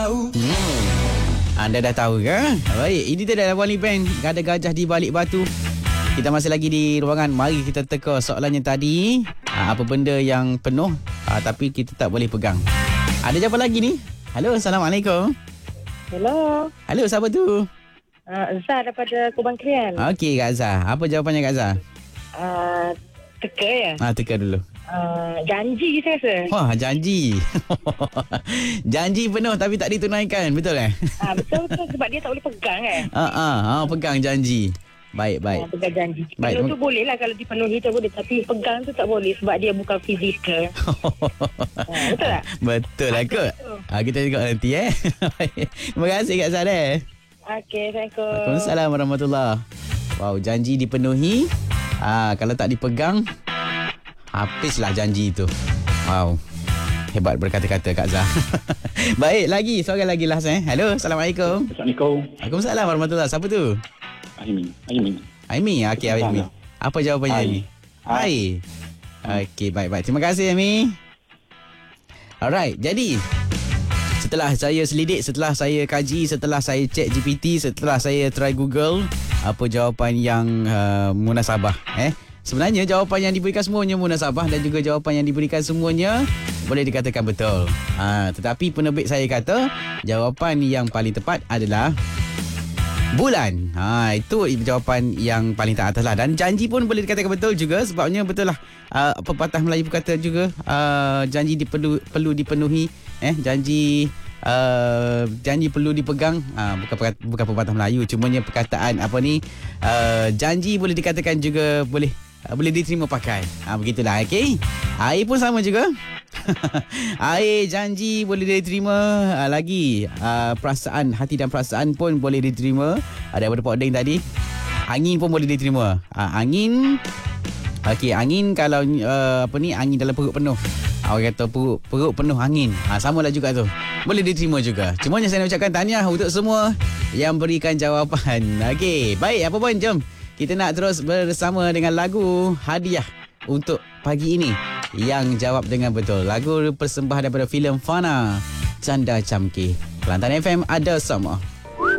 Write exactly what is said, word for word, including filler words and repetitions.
tahu. Hmm. Anda dah tahu ke? Baik, ini dia adalah Wali Band. Ada gajah di balik batu. Kita masih lagi di ruangan. Mari kita teka soalannya tadi. Ha, apa benda yang penuh ha, tapi kita tak boleh pegang? Ada jawapan lagi ni? Halo, Assalamualaikum. Hello. Halo, siapa tu? Uh, Zah daripada Kubang Krian. Okey, Kak Zah. Apa jawapannya, Kak Zah? Uh, teka ya? Ha, teka dulu. Uh, janji saya rasa. Wah, janji. Janji penuh tapi tak ditunaikan. Betul eh? Ah, betul-betul sebab dia tak boleh pegang kan? Ha, ha, ha, pegang janji. Baik, baik. Ah, pegang janji. Baik. Penuh tu boleh lah kalau dipenuhi tu boleh. Tapi pegang tu tak boleh sebab dia bukan fizikal. ah, betul tak? Betul lah kot. Ha, kita tengok nanti eh. Terima kasih Kak Zah eh. Okey, Assalamualaikum. Waalaikumsalam warahmatullahi. Wow, janji dipenuhi. Ah, kalau tak dipegang, habislah janji itu. Wow. Hebat berkata-kata Kak Zah. Baik, lagi seorang lagi last eh. Hello, Assalamualaikum. Assalamualaikum. Waalaikumsalam warahmatullahi. Siapa tu? Aimin. Aimin. Aimi. Okey, Aimi. Apa jawapannya Hai. Aimi? Hai. Okey, baik-baik. Terima kasih Aimi. Alright, jadi setelah saya selidik, setelah saya kaji, setelah saya cek G P T, setelah saya try Google, apa jawapan yang uh, munasabah eh? Sebenarnya jawapan yang diberikan semuanya munasabah dan juga jawapan yang diberikan semuanya boleh dikatakan betul. Ha, tetapi penerbit saya kata jawapan yang paling tepat adalah bulan. Ha, itu jawapan yang paling tak atas lah. Dan janji pun boleh dikatakan betul juga. Sebabnya betul lah. Uh, pepatah Melayu berkata juga uh, janji diperlu, perlu dipenuhi. Eh, janji uh, janji perlu dipegang. Uh, bukan bukan pepatah Melayu. Cumanya perkataan apa ni. Uh, janji boleh dikatakan juga boleh uh, boleh diterima pakai. Ha, begitulah. Okay. Air pun sama juga. Air, janji boleh diterima. uh, Lagi uh, perasaan, hati dan perasaan pun boleh diterima. Ada daripada Pak Deng tadi. Angin pun boleh diterima. uh, Angin. Okey, angin kalau uh, apa ni, angin dalam perut penuh. uh, Orang kata perut, perut penuh angin. uh, Sama lah juga tu. Boleh diterima juga. Cuma saya nak ucapkan tahniah untuk semua yang berikan jawapan. Okey, baik, apa pun jom kita nak terus bersama dengan lagu hadiah untuk pagi ini yang jawab dengan betul. Lagu persembahan daripada filem Fana, Canda Camki. Kelantan F M ada sama.